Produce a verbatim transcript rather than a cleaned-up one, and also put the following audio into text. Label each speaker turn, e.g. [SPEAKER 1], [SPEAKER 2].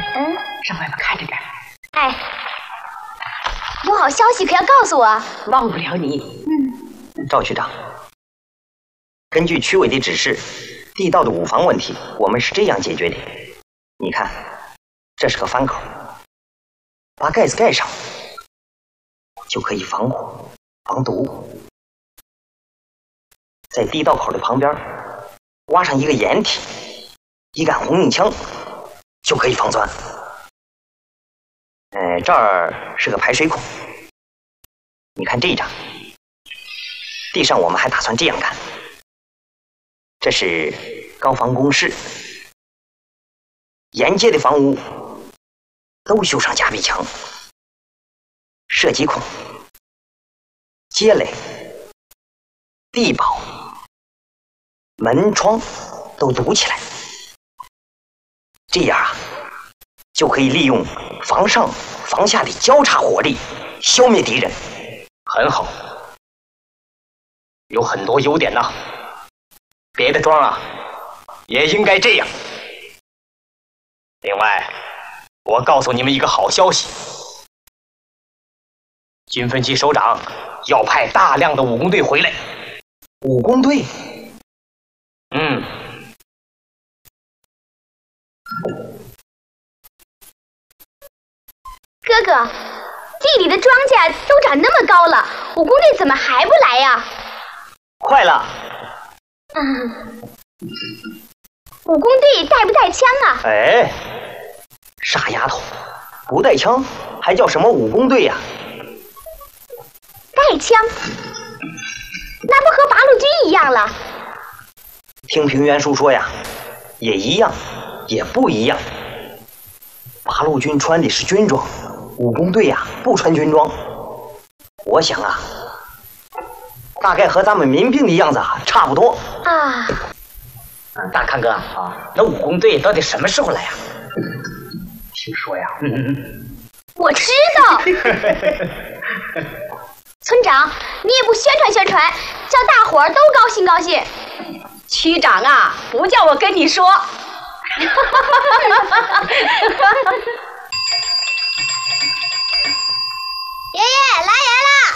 [SPEAKER 1] 嗯，上外面看着点。
[SPEAKER 2] 哎，有好消息可要告诉我。
[SPEAKER 1] 忘不了你。
[SPEAKER 2] 嗯。
[SPEAKER 3] 赵局长，根据区委的指示，地道的五防问题，我们是这样解决的。你看，这是个翻口，把盖子盖上，就可以防火、防毒。在地道口的旁边挖上一个掩体，一杆红缨枪，就可以防钻。呃，这儿是个排水孔，你看这张，地上我们还打算这样干。这是高防工事，沿街的房屋都修上夹壁墙、射击孔、街垒、地堡、门窗都堵起来，这样啊，就可以利用房上房下的交叉火力消灭敌人。
[SPEAKER 4] 很好，有很多优点呐。别的庄啊，也应该这样。另外，我告诉你们一个好消息，军分区首长要派大量的武工队回来。
[SPEAKER 3] 武工队？
[SPEAKER 4] 嗯。
[SPEAKER 2] 哥哥，地里的庄稼都长那么高了，武工队怎么还不来呀？
[SPEAKER 3] 快了。
[SPEAKER 2] 嗯，武工队带不带枪啊？
[SPEAKER 3] 哎，傻丫头，不带枪还叫什么武工队呀？
[SPEAKER 2] 带枪，那不和八路军一样了？
[SPEAKER 3] 听平原叔说呀，也一样，也不一样。八路军穿的是军装，武工队呀不穿军装。我想啊，大概和咱们民兵的样子啊差不多
[SPEAKER 2] 啊。
[SPEAKER 1] 大康哥啊，那武工队到底什么时候来呀？
[SPEAKER 4] 听说呀，
[SPEAKER 1] 嗯，
[SPEAKER 2] 我知道。村长，你也不宣传宣传，叫大伙儿都高兴高兴。
[SPEAKER 5] 区长啊，不叫我跟你说。
[SPEAKER 2] 爷爷来人啦！